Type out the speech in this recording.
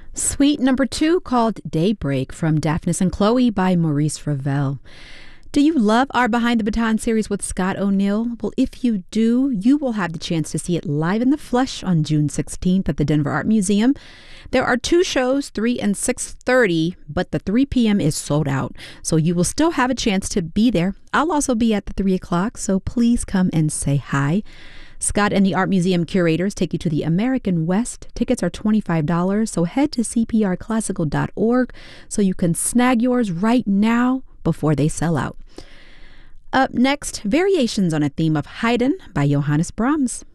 Suite number 2 called Daybreak from Daphnis and Chloe by Maurice Ravel. Do you love our Behind the Baton series with Scott O'Neill? Well, if you do, you will have the chance to see it live in the flesh on June 16th at the Denver Art Museum. There are 2 shows, 3 and 6:30, but the 3 p.m. is sold out, so you will still have a chance to be there. I'll also be at the 3 o'clock, so please come and say hi. Scott and the Art Museum curators take you to the American West. Tickets are $25, so head to cprclassical.org so you can snag yours right now before they sell out. Up next, Variations on a Theme of Haydn by Johannes Brahms.